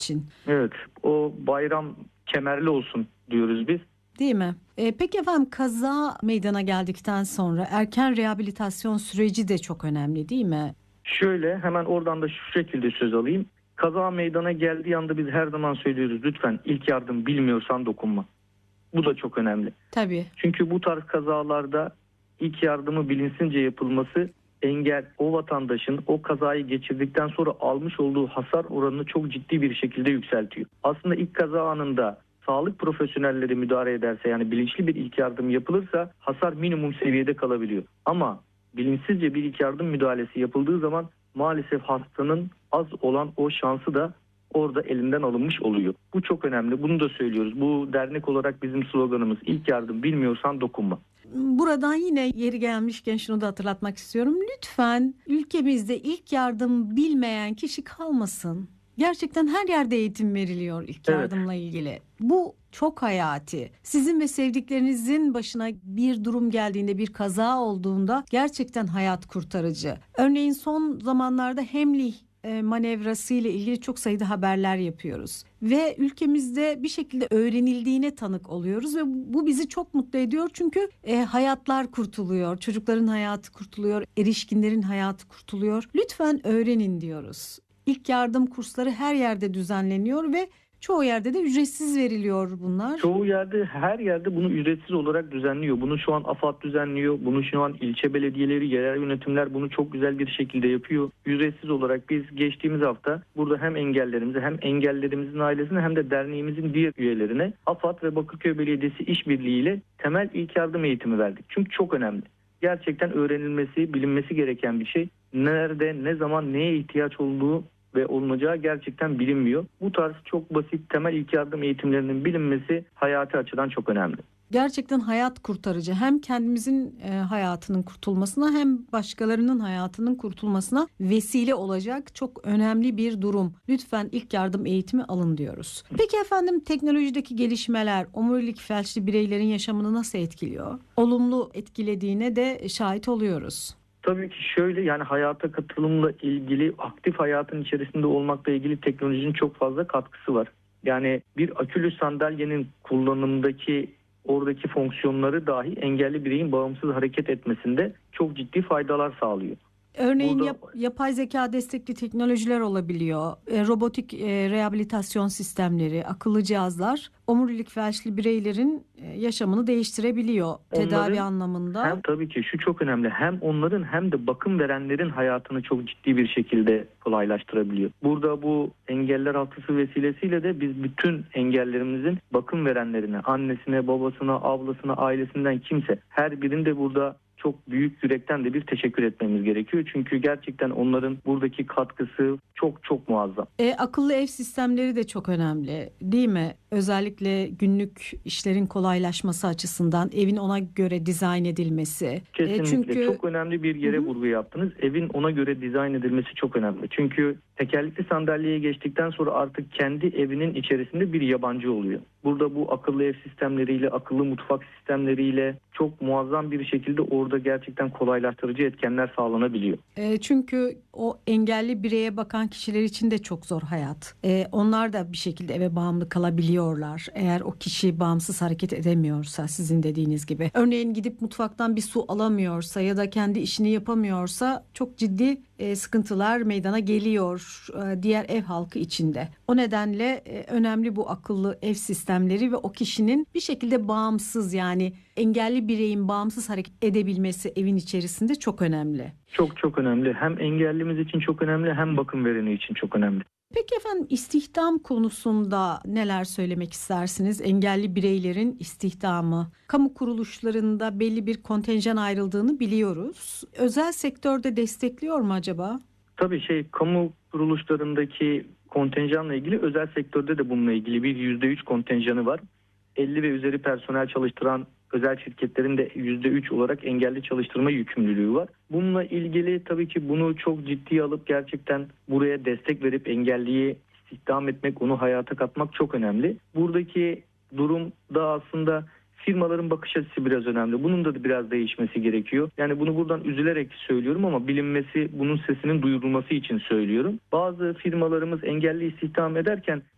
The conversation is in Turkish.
için. Evet, o bayram kemerli olsun diyoruz biz. Değil mi? Peki efendim, kaza meydana geldikten sonra erken rehabilitasyon süreci de çok önemli değil mi? Şöyle, hemen oradan da şu şekilde söz alayım. Kaza meydana geldiği anda biz her zaman söylüyoruz, lütfen ilk yardım bilmiyorsan dokunma. Bu da çok önemli. Tabii. Çünkü bu tarz kazalarda ilk yardımı bilinçsizce yapılması o vatandaşın o kazayı geçirdikten sonra almış olduğu hasar oranını çok ciddi bir şekilde yükseltiyor. Aslında ilk kaza anında sağlık profesyonelleri müdahale ederse, yani bilinçli bir ilk yardım yapılırsa hasar minimum seviyede kalabiliyor. Ama bilinçsizce bir ilk yardım müdahalesi yapıldığı zaman maalesef hastanın az olan o şansı da orada elinden alınmış oluyor. Bu çok önemli. Bunu da söylüyoruz. Bu dernek olarak bizim sloganımız, ilk yardım bilmiyorsan dokunma. Buradan yine yeri gelmişken şunu da hatırlatmak istiyorum. Lütfen ülkemizde ilk yardım bilmeyen kişi kalmasın. Gerçekten her yerde eğitim veriliyor ilk yardımla ilgili. Bu çok hayati. Sizin ve sevdiklerinizin başına bir durum geldiğinde, bir kaza olduğunda gerçekten hayat kurtarıcı. Örneğin son zamanlarda Heimlich manevrası ile ilgili çok sayıda haberler yapıyoruz ve ülkemizde bir şekilde öğrenildiğine tanık oluyoruz ve bu bizi çok mutlu ediyor çünkü hayatlar kurtuluyor, çocukların hayatı kurtuluyor, erişkinlerin hayatı kurtuluyor. Lütfen öğrenin diyoruz. İlk yardım kursları her yerde düzenleniyor ve çoğu yerde de ücretsiz veriliyor bunlar. Çoğu yerde, her yerde bunu ücretsiz olarak düzenliyor. Bunu şu an AFAD düzenliyor. Bunu şu an ilçe belediyeleri, yerel yönetimler bunu çok güzel bir şekilde yapıyor. Ücretsiz olarak biz geçtiğimiz hafta burada hem engellerimize, hem engellerimizin ailesine, hem de derneğimizin diğer üyelerine AFAD ve Bakırköy Belediyesi işbirliğiyle temel ilk yardım eğitimi verdik. Çünkü çok önemli. Gerçekten öğrenilmesi, bilinmesi gereken bir şey. Nerede, ne zaman, neye ihtiyaç olduğu ve olunacağı gerçekten bilinmiyor. Bu tarz çok basit temel ilk yardım eğitimlerinin bilinmesi hayati açıdan çok önemli. Gerçekten hayat kurtarıcı. Hem kendimizin hayatının kurtulmasına hem başkalarının hayatının kurtulmasına vesile olacak çok önemli bir durum. Lütfen ilk yardım eğitimi alın diyoruz. Peki efendim, teknolojideki gelişmeler omurilik felçli bireylerin yaşamını nasıl etkiliyor? Olumlu etkilediğine de şahit oluyoruz. Tabii ki şöyle, yani hayata katılımla ilgili, aktif hayatın içerisinde olmakla ilgili teknolojinin çok fazla katkısı var. Yani bir akülü sandalyenin kullanımdaki oradaki fonksiyonları dahi engelli bireyin bağımsız hareket etmesinde çok ciddi faydalar sağlıyor. Örneğin yapay zeka destekli teknolojiler olabiliyor. Robotik rehabilitasyon sistemleri, akıllı cihazlar omurilik felçli bireylerin yaşamını değiştirebiliyor tedavi anlamında. Hem tabii ki şu çok önemli, hem onların hem de bakım verenlerin hayatını çok ciddi bir şekilde kolaylaştırabiliyor. Burada bu engeller haftası vesilesiyle de biz bütün engellerimizin bakım verenlerine, annesine, babasına, ablasına, ailesinden kimse, her birinde burada çok büyük yürekten de bir teşekkür etmemiz gerekiyor. Çünkü gerçekten onların buradaki katkısı çok çok muazzam. Akıllı ev sistemleri de çok önemli değil mi? Özellikle günlük işlerin kolaylaşması açısından evin ona göre dizayn edilmesi. Kesinlikle Çünkü çok önemli bir yere vurgu yaptınız. Evin ona göre dizayn edilmesi çok önemli. Çünkü tekerlekli sandalyeye geçtikten sonra artık kendi evinin içerisinde bir yabancı oluyor. Burada bu akıllı ev sistemleriyle, akıllı mutfak sistemleriyle çok muazzam bir şekilde orada gerçekten kolaylaştırıcı etkenler sağlanabiliyor. Çünkü o engelli bireye bakan kişiler için de çok zor hayat. Onlar da bir şekilde eve bağımlı kalabiliyorlar. Eğer o kişi bağımsız hareket edemiyorsa, sizin dediğiniz gibi. Örneğin gidip mutfaktan bir su alamıyorsa ya da kendi işini yapamıyorsa çok ciddi sıkıntılar meydana geliyor diğer ev halkı içinde. O nedenle önemli bu akıllı ev sistemleri ve o kişinin bir şekilde bağımsız, yani engelli bireyin bağımsız hareket edebilmesi evin içerisinde çok önemli. Çok çok önemli. Hem engellimiz için çok önemli, hem bakım vereni için çok önemli. Peki efendim, istihdam konusunda neler söylemek istersiniz? Engelli bireylerin istihdamı. Kamu kuruluşlarında belli bir kontenjan ayrıldığını biliyoruz. Özel sektörde destekliyor mu acaba? Tabii kamu kuruluşlarındaki kontenjanla ilgili, özel sektörde de bununla ilgili bir %3 kontenjanı var. 50 ve üzeri personel çalıştıran özel şirketlerin de %3 olarak engelli çalıştırma yükümlülüğü var. Bununla ilgili tabii ki bunu çok ciddiye alıp gerçekten buraya destek verip engelliyi istihdam etmek, onu hayata katmak çok önemli. Buradaki durum da aslında firmaların bakış açısı biraz önemli. Bunun da biraz değişmesi gerekiyor. Yani bunu buradan üzülerek söylüyorum ama bilinmesi, bunun sesinin duyurulması için söylüyorum. Bazı firmalarımız engelli istihdam ederken